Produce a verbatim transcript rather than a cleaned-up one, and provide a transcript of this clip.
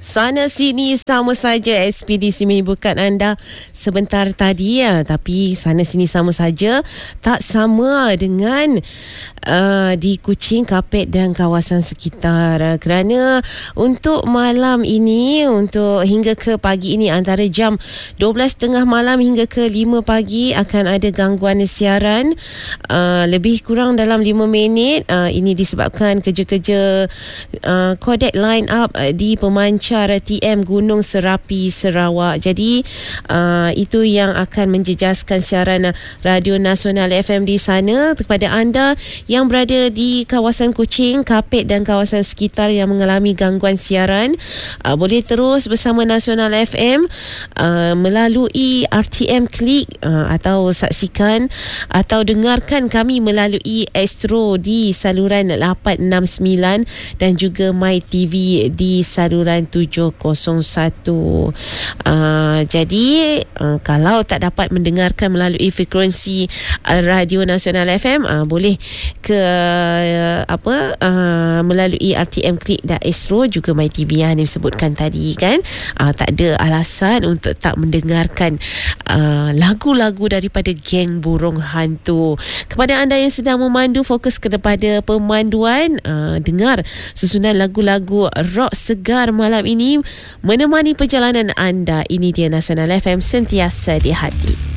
Sana sini sama saja. Ekspedisi menghiburkan anda sebentar tadi ya, tapi sana sini sama saja, tak sama dengan uh, di Kuching, Kapet dan kawasan sekitar. Uh, kerana untuk malam ini, untuk hingga ke pagi ini, antara jam dua belas tiga puluh malam hingga ke lima pagi akan ada gangguan siaran uh, lebih kurang dalam lima minit. Uh, ini disebabkan kerja-kerja uh, codec line up uh, di pemancar T M Gunung Serapi, Sarawak. Jadi uh, itu yang akan menjejaskan siaran Radio Nasional F M di sana. Kepada anda yang berada di kawasan Kuching, Kapet dan kawasan sekitar yang mengalami gangguan siaran, uh, boleh terus bersama Nasional F M uh, melalui R T M Klik uh, atau saksikan atau dengarkan kami melalui Astro di saluran lapan enam sembilan dan juga My T V di saluran tujuh kosong satu. Uh, jadi uh, kalau tak dapat mendengarkan melalui frekuensi uh, Radio Nasional F M, uh, boleh ke uh, apa uh, melalui R T M Klik dan Astro juga My T V yang disebutkan tadi kan. Uh, tak ada alasan untuk tak mendengarkan uh, lagu-lagu daripada geng burung hantu. Kepada anda yang sedang memandu, fokus kepada pemanduan, uh, dengar susunan lagu-lagu rock segar malam ini menemani perjalanan anda. Ini dia Nasional F M, sentiasa di hati.